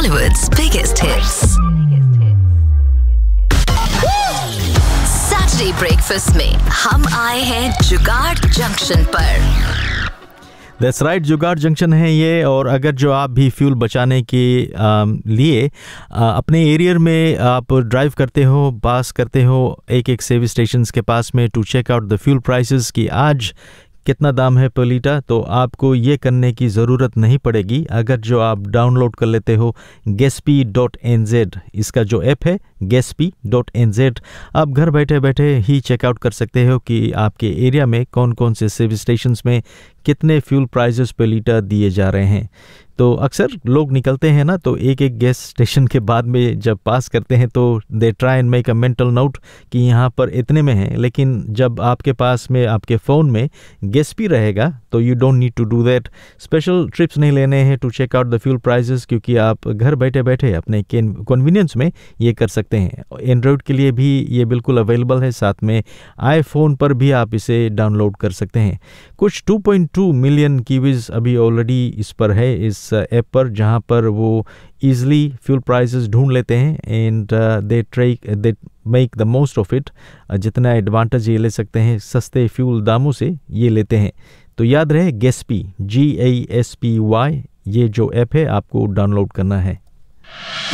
Bollywood's biggest hits. Saturday breakfast में हम आए हैं जुगाड़ जंक्शन पर। दैट्स राइट, जुगाड़ जंक्शन है ये। और अगर जो आप भी फ्यूल बचाने के लिए अपने एरिया में आप ड्राइव करते हो, पास करते हो एक सर्विस स्टेशन के पास में to check out the fuel prices कि आज कितना दाम है पर लीटर, तो आपको ये करने की ज़रूरत नहीं पड़ेगी। अगर जो आप डाउनलोड कर लेते हो gaspy.nz, इसका जो ऐप है gaspy.nz, आप घर बैठे बैठे ही चेकआउट कर सकते हो कि आपके एरिया में कौन कौन से सर्विस स्टेशंस में कितने फ्यूल प्राइसेस पर लीटर दिए जा रहे हैं। तो अक्सर लोग निकलते हैं ना, तो एक एक गैस स्टेशन के बाद में जब पास करते हैं तो they try and make a mental note कि यहाँ पर इतने में है। लेकिन जब आपके पास में आपके फ़ोन में गेस्पी रहेगा तो you don't need to do that. Special trips नहीं लेने हैं to check out the fuel prices, क्योंकि आप घर बैठे बैठे अपने कन्वीनियंस में ये कर सकते हैं। एंड्रॉयड के लिए भी ये बिल्कुल अवेलेबल है, साथ में आईफोन पर भी आप इसे डाउनलोड कर सकते हैं। कुछ 2.2 मिलियन कीवीज अभी ऑलरेडी इस पर है, इस ऐप पर, जहां पर वो ईजिली फ्यूल प्राइसेस ढूंढ लेते हैं and they make the most of it. जितना एडवांटेज ये ले सकते हैं सस्ते फ्यूल दामों से ये लेते हैं। तो याद रहे गेस्पी, GASPY, ये जो ऐप है आपको डाउनलोड करना है।